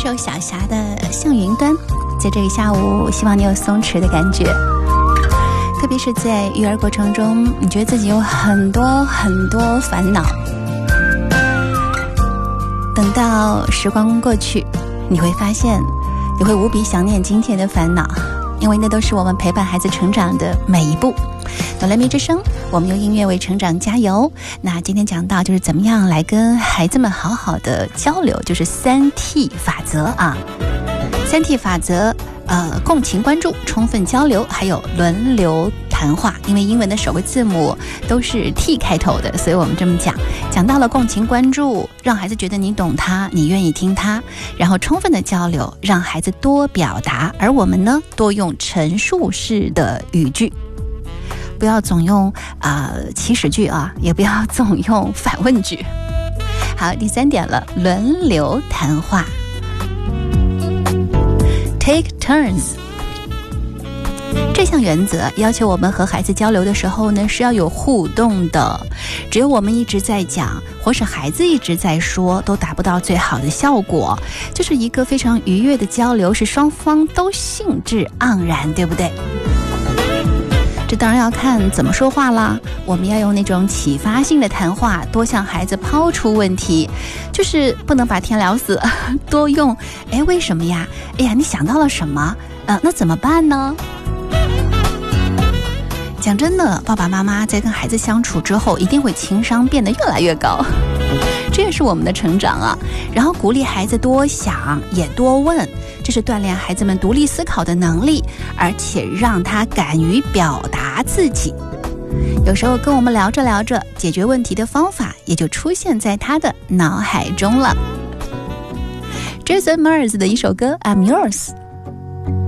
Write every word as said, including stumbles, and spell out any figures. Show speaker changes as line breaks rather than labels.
首小霞的《向云端》。在这个下午，希望你有松弛的感觉，特别是在育儿过程中，你觉得自己有很多很多烦恼，等到时光过去，你会发现你会无比想念今天的烦恼，因为那都是我们陪伴孩子成长的每一步。哆来咪之声，我们用音乐为成长加油。那今天讲到就是怎么样来跟孩子们好好的交流，就是三 T 法则啊。三 T 法则，呃，共情、关注、充分交流，还有轮流谈话。因为英文的首个字母都是 T 开头的，所以我们这么讲。讲到了共情、关注，让孩子觉得你懂他，你愿意听他，然后充分的交流，让孩子多表达，而我们呢，多用陈述式的语句。不要总用啊、呃、祈使句啊，也不要总用反问句。好，第三点了，轮流谈话 ，take turns。这项原则要求我们和孩子交流的时候呢，是要有互动的。只有我们一直在讲，或是孩子一直在说，都达不到最好的效果。就是一个非常愉悦的交流，是双方都兴致盎然，对不对？这当然要看怎么说话啦。我们要用那种启发性的谈话，多向孩子抛出问题，就是不能把天聊死，多用哎为什么呀？哎呀，你想到了什么？呃，那怎么办呢？讲真的，爸爸妈妈在跟孩子相处之后，一定会情商变得越来越高，这也是我们的成长啊。然后鼓励孩子多想，也多问，这是锻炼孩子们独立思考的能力，而且让他敢于表达自己。有时候跟我们聊着聊着，解决问题的方法也就出现在他的脑海中了。Jason Mraz 的一首歌 I'm Yours。